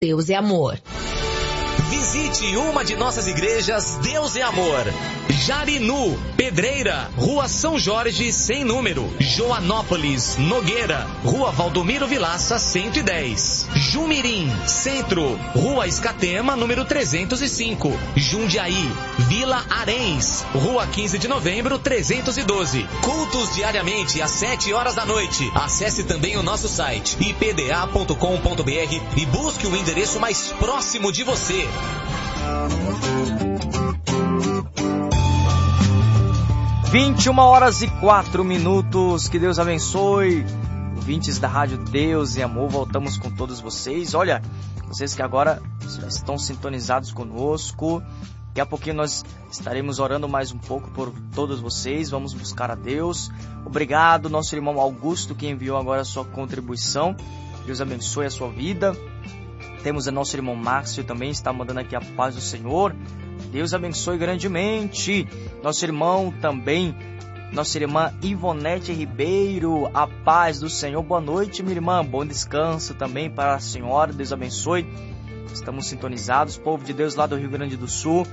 Deus é amor. Visite uma de nossas igrejas Deus é Amor. Jarinu, Pedreira, Rua São Jorge, sem número. Joanópolis, Nogueira, Rua Valdomiro Vilaça, 110. Jumirim, Centro, Rua Escatema, número 305. Jundiaí, Vila Arens, Rua 15 de Novembro, 312. Cultos diariamente às 7 horas da noite. Acesse também o nosso site ipda.com.br e busque o endereço mais próximo de você. 21h04. Que Deus abençoe. Ouvintes da Rádio Deus e Amor, voltamos com todos vocês. Olha, vocês que agora estão sintonizados conosco, daqui a pouquinho nós estaremos orando mais um pouco por todos vocês. Vamos buscar a Deus. Obrigado, nosso irmão Augusto, que enviou agora a sua contribuição. Deus abençoe a sua vida. Temos o nosso irmão Márcio também, está mandando aqui a paz do Senhor. Deus abençoe grandemente. Nosso irmão também, nossa irmã Ivonete Ribeiro, a paz do Senhor. Boa noite, minha irmã. Bom descanso também para a senhora. Deus abençoe. Estamos sintonizados, povo de Deus lá do Rio Grande do Sul.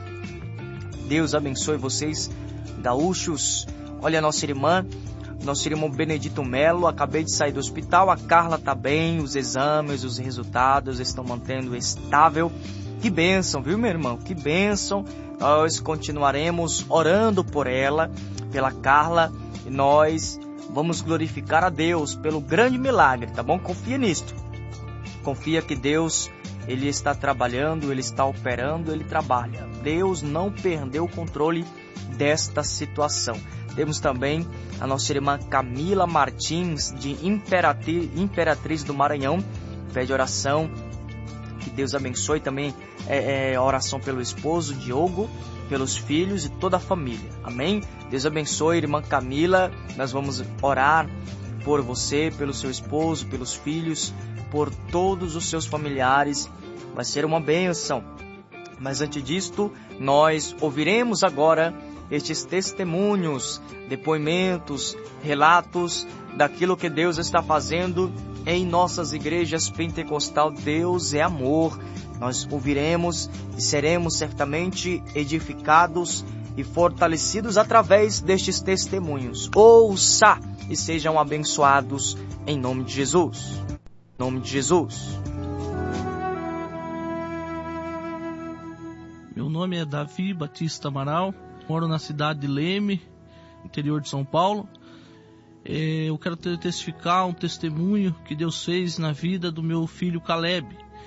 Deus abençoe vocês, gaúchos. Olha a nossa irmã, nosso irmão Benedito Melo, acabei de sair do hospital. A Carla está bem, os exames, os resultados estão mantendo estável. Que bênção, viu, meu irmão? Que bênção. Nós continuaremos orando por ela, pela Carla, e nós vamos glorificar a Deus pelo grande milagre, tá bom? Confia nisto. Confia que Deus, Ele está trabalhando, Ele está operando, Ele trabalha. Deus não perdeu o controle desta situação. Temos também a nossa irmã Camila Martins, de Imperatriz do Maranhão, pede oração. Que Deus abençoe também a oração pelo esposo Diogo, pelos filhos e toda a família. Amém? Deus abençoe, irmã Camila. Nós vamos orar por você, pelo seu esposo, pelos filhos, por todos os seus familiares. Vai ser uma bênção. Mas antes disto, nós ouviremos agora estes testemunhos, depoimentos, relatos daquilo que Deus está fazendo em nossas igrejas pentecostal. Deus é amor. Nós ouviremos e seremos certamente edificados e fortalecidos através destes testemunhos. Ouça e sejam abençoados em nome de Jesus. Em nome de Jesus. Meu nome é Davi Batista Amaral, moro na cidade de Leme, interior de São Paulo. Eu quero testificar um testemunho que Deus fez na vida do meu filho Caleb.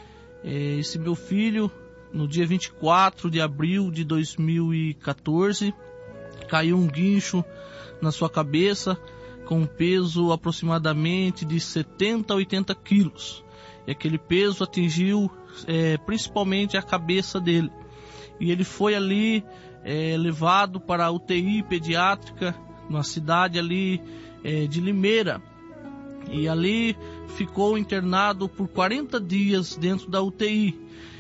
Esse meu filho, no dia 24 de abril de 2014, caiu um guincho na sua cabeça com um peso aproximadamente de 70 a 80 quilos. E aquele peso atingiu principalmente a cabeça dele. E ele foi ali levado para a UTI pediátrica, na cidade ali de Limeira. E ali ficou internado por 40 dias dentro da UTI.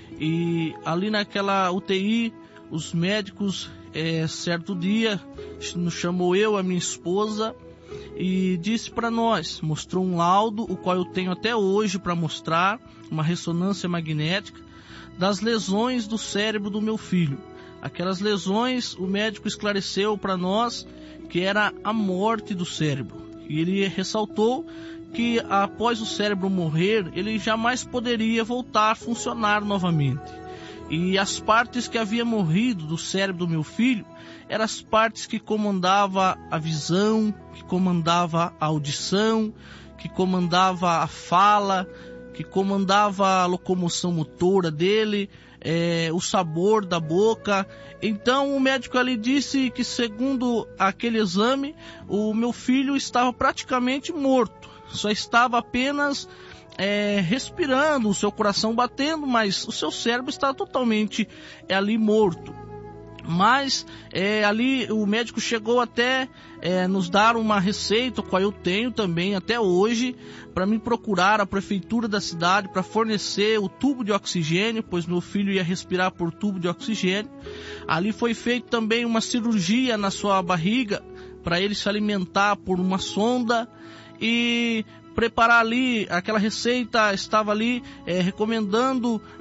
E ali naquela UTI, os médicos, certo dia, nos chamou eu, a minha esposa, e disse para nós, mostrou um laudo, o qual eu tenho até hoje para mostrar, uma ressonância magnética, das lesões do cérebro do meu filho. Aquelas lesões, o médico esclareceu para nós que era a morte do cérebro. E ele ressaltou que após o cérebro morrer, ele jamais poderia voltar a funcionar novamente. E as partes que havia morrido do cérebro do meu filho eram as partes que comandava a visão, que comandava a audição, que comandava a fala, que comandava a locomoção motora dele, o sabor da boca. Então o médico ali disse que, segundo aquele exame, o meu filho estava praticamente morto, só estava apenas respirando, o seu coração batendo, mas o seu cérebro estava totalmente ali morto. Mas ali o médico chegou até nos dar uma receita, qual eu tenho também até hoje, para me procurar a prefeitura da cidade para fornecer o tubo de oxigênio, pois meu filho ia respirar por tubo de oxigênio. Ali foi feita também uma cirurgia na sua barriga para ele se alimentar por uma sonda. E preparar ali aquela receita, estava ali recomendando